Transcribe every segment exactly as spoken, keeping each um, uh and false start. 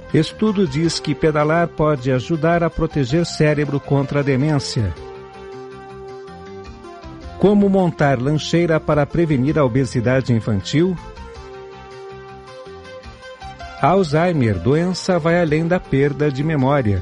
Estudo diz que pedalar pode ajudar a proteger cérebro contra a demência. Como montar lancheira para prevenir a obesidade infantil? Alzheimer, doença vai além da perda de memória.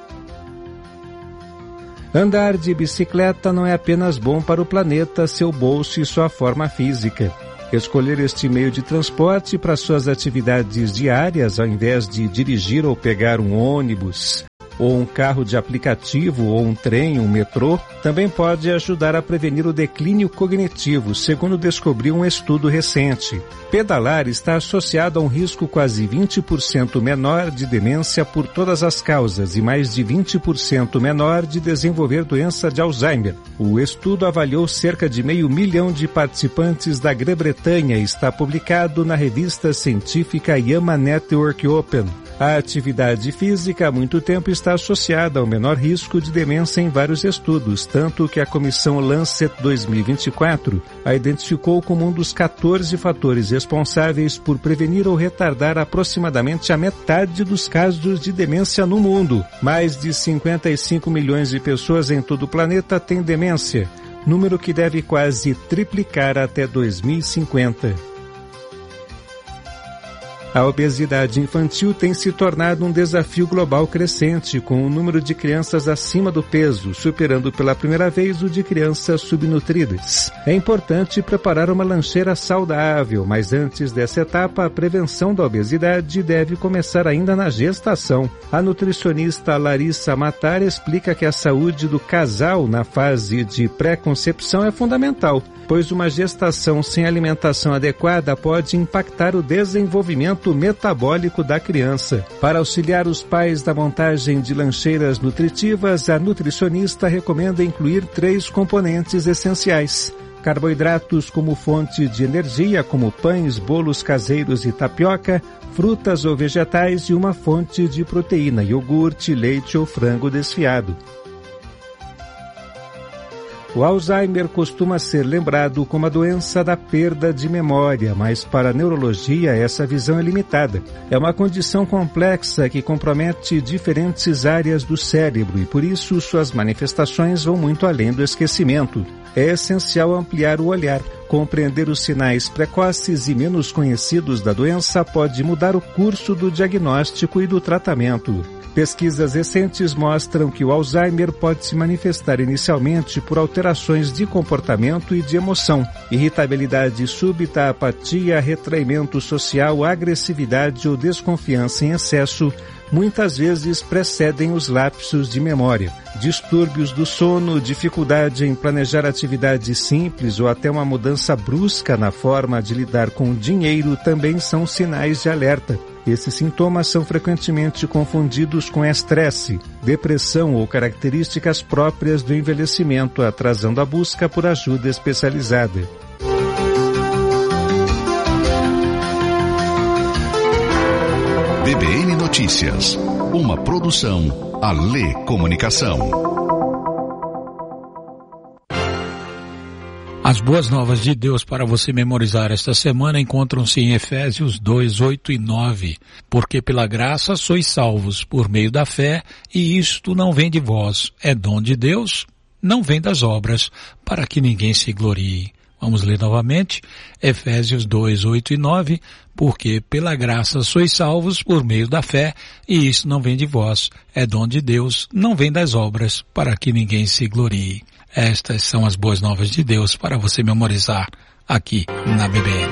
Andar de bicicleta não é apenas bom para o planeta, seu bolso e sua forma física. Escolher este meio de transporte para suas atividades diárias, ao invés de dirigir ou pegar um ônibus, ou um carro de aplicativo, ou um trem, um metrô, também pode ajudar a prevenir o declínio cognitivo, segundo descobriu um estudo recente. Pedalar está associado a um risco quase vinte por cento menor de demência por todas as causas e mais de vinte por cento menor de desenvolver doença de Alzheimer. O estudo avaliou cerca de meio milhão de participantes da Grã-Bretanha e está publicado na revista científica JAMA Network Open. A atividade física há muito tempo está associada ao menor risco de demência em vários estudos, tanto que a comissão Lancet dois mil e vinte e quatro a identificou como um dos quatorze fatores responsáveis por prevenir ou retardar aproximadamente a metade dos casos de demência no mundo. Mais de cinquenta e cinco milhões de pessoas em todo o planeta têm demência, número que deve quase triplicar até dois mil e cinquenta. A obesidade infantil tem se tornado um desafio global crescente, com o número de crianças acima do peso, superando pela primeira vez o de crianças subnutridas. É importante preparar uma lancheira saudável, mas antes dessa etapa, a prevenção da obesidade deve começar ainda na gestação. A nutricionista Larissa Matar explica que a saúde do casal na fase de pré-concepção é fundamental, pois uma gestação sem alimentação adequada pode impactar o desenvolvimento metabólico da criança. Para auxiliar os pais da montagem de lancheiras nutritivas, a nutricionista recomenda incluir três componentes essenciais: carboidratos como fonte de energia, como pães, bolos caseiros e tapioca, frutas ou vegetais e uma fonte de proteína, iogurte, leite ou frango desfiado. O Alzheimer costuma ser lembrado como a doença da perda de memória, mas para a neurologia essa visão é limitada. É uma condição complexa que compromete diferentes áreas do cérebro e por isso suas manifestações vão muito além do esquecimento. É essencial ampliar o olhar. Compreender os sinais precoces e menos conhecidos da doença pode mudar o curso do diagnóstico e do tratamento. Pesquisas recentes mostram que o Alzheimer pode se manifestar inicialmente por alterações de comportamento e de emoção, irritabilidade súbita, apatia, retraimento social, agressividade ou desconfiança em excesso, muitas vezes precedem os lapsos de memória. Distúrbios do sono, dificuldade em planejar atividades simples ou até uma mudança brusca na forma de lidar com o dinheiro também são sinais de alerta. Esses sintomas são frequentemente confundidos com estresse, depressão ou características próprias do envelhecimento, atrasando a busca por ajuda especializada. B B N Notícias, uma produção Alê Comunicação. As boas novas de Deus para você memorizar esta semana encontram-se em Efésios dois, oito e nove. Porque pela graça sois salvos por meio da fé, e isto não vem de vós, é dom de Deus, não vem das obras, para que ninguém se glorie. Vamos ler novamente, Efésios dois, oito e nove. Porque pela graça sois salvos por meio da fé, e isso não vem de vós, é dom de Deus, não vem das obras, para que ninguém se glorie. Estas são as boas novas de Deus para você memorizar aqui na B B N.